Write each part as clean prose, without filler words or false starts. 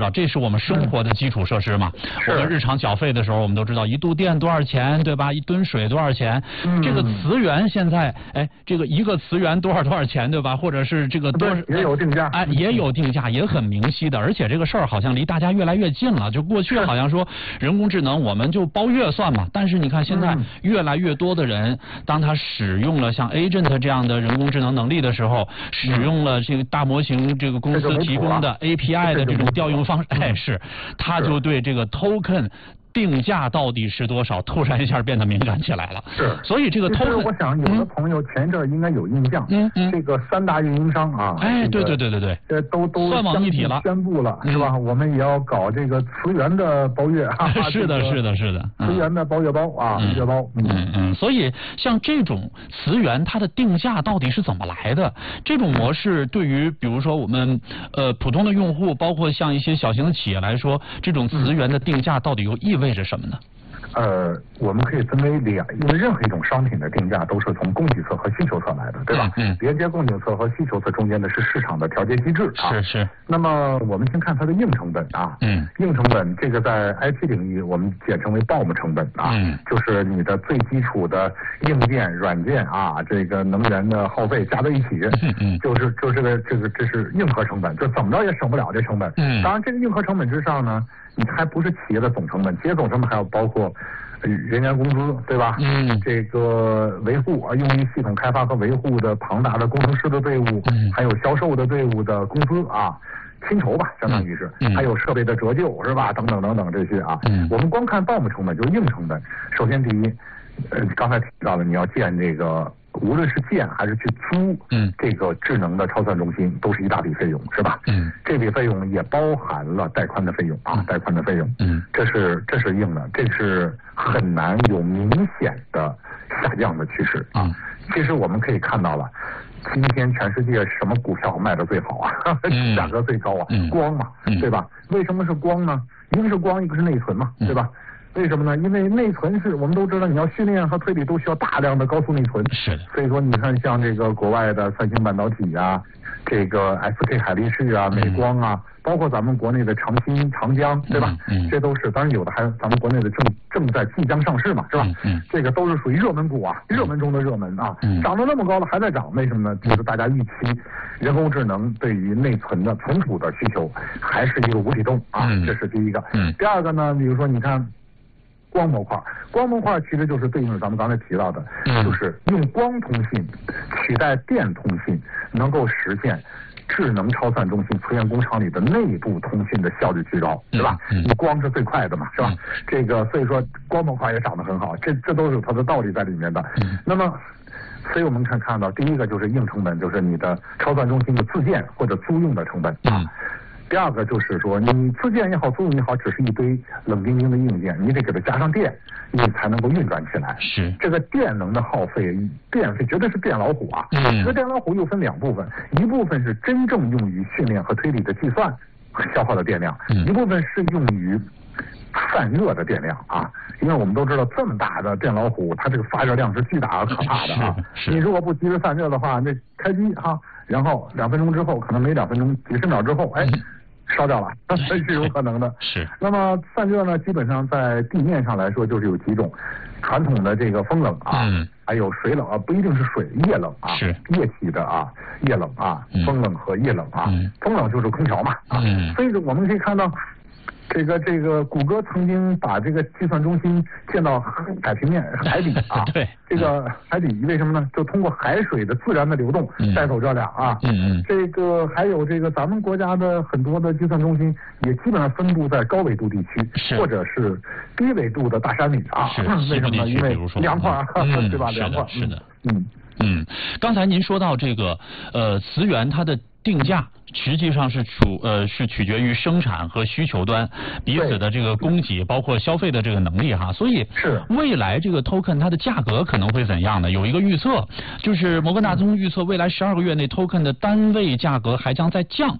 道，这是我们生活的基础设施嘛。我们日常缴费的时候，我们都知道1度电多少钱，对吧？1吨水多少钱？这个磁源现在，这个一个磁源多少钱，对吧？或者是这个也有定价， 也有定价，也很明晰的。而且这个事儿好像离大家越来越近了。就过去好像说人工智能我们就包月算嘛，但是你看现在越来越多的人，当他使用了像 Agent 这样的人工智能能力的时候，使用了这个大模型这个公司提供的 API 的这种调用方式，他就对这个 token定价到底是多少，突然一下变得敏感起来了。 是， 所以这个 token， 我想有的朋友前阵应该有印象，这个3大运营商啊， 对， 这都算网一体了， 宣布了是吧？我们也要搞这个磁源的包月， 是的， 磁源的包月包啊，月包， 所以像这种磁源，它的定价到底是怎么来的？这种模式对于比如说我们普通的用户，包括像一些小型的企业来说，这种磁源的定价到底又意味着什么呢？ 我们可以分为因为任何一种商品的定价都是从供给侧和需求侧来的，对吧？连接供给侧和需求侧中间的是市场的调节机制啊。 是。 那么我们先看它的硬成本啊。硬成本这个在 IT 领域我们简称为 BOM 成本啊。就是你的最基础的硬件、软件啊，这个能源的耗费加在一起，就是这是硬核成本，就怎么着也省不了这成本。当然这个硬核成本之上呢，你还不是企业的总成本，企业总成本还要包括人员工资，对吧？这个维护用于系统开发和维护的庞大的工程师的队伍，还有销售的队伍的工资啊，薪酬吧，相当于是，还有设备的折旧是吧？等等这些啊。我们光看 BOM 成本就是硬成本。首先第一，刚才提到了你要建这个。无论是建还是去租，这个智能的超算中心都是一大笔费用，是吧？这笔费用也包含了带宽的费用啊，带宽的费用，这是硬的，这是很难有明显的下降的趋势啊。其实我们可以看到了，今天全世界什么股票卖的最好啊？价格最高啊？光嘛，对吧？为什么是光呢？一个是光，一个是内存嘛，对吧？为什么呢？因为内存是我们都知道，你要训练和推理都需要大量的高速内存。 是的。 所以说，你看像这个国外的三星半导体啊，这个 SK 海力士啊、美光啊，包括咱们国内的长兴、长江，对吧？这都是，当然有的还咱们国内的正在即将上市嘛，是吧？这个都是属于热门股啊，热门中的热门啊，涨得那么高了还在涨，为什么呢？就是大家预期人工智能对于内存的存储的需求还是一个无底洞啊，这是第一个。第二个呢，比如说你看。光模块其实就是对应了咱们刚才提到的，就是用光通信取代电通信，能够实现智能超算中心磁源工厂里的内部通信的效率提高，是吧？你光是最快的嘛，是吧？这个所以说光模块也涨得很好，这都是有它的道理在里面的。那么，所以我们看到第一个就是硬成本，就是你的超算中心的自建或者租用的成本啊。第二个就是说，你自建也好，租用也好，只是一堆冷冰冰的硬件，你得给它加上电，你才能够运转起来。 是这个电能的耗费，电费绝对是电老虎啊。这个电老虎又分2部分，一部分是真正用于训练和推理的计算消耗的电量，一部分是用于散热的电量啊。因为我们都知道，这么大的电老虎，它这个发热量是巨大而可怕的啊。你如果不及时散热的话，那开机哈，然后2分钟之后，可能没2分钟，几十秒之后，烧掉了，这是有可能的。 是。那么散热呢，基本上在地面上来说，就是有几种，传统的这个风冷啊，还有水冷啊，不一定是水，液冷啊， 是液体的啊，液冷啊，风冷和液冷啊，风冷就是空调嘛啊，所以我们可以看到。这个谷歌曾经把这个计算中心建到海平面海底啊， 对， 这个海底为什么呢？就通过海水的自然的流动带走热量啊。这个还有这个咱们国家的很多的计算中心也基本上分布在高纬度地区，或者是低纬度的大山里啊。为什么呢？因为凉快啊，对吧？凉快。 是的。刚才您说到这个磁源它的定价实际上是取决于生产和需求端彼此的这个供给，包括消费的这个能力哈。所以未来这个 token 它的价格可能会怎样呢？有一个预测，就是摩根大通预测未来12个月内 token 的单位价格还将再降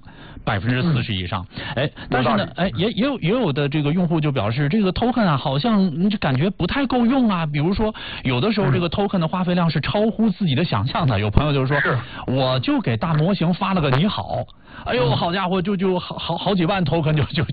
40%以上。但是呢，也有的这个用户就表示，这个 token 啊，好像感觉不太够用啊。比如说，有的时候这个 token 的花费量是超乎自己的想象的。有朋友就是说，我就给大模型发了个你好，哎呦，好家伙，就好几万 token 就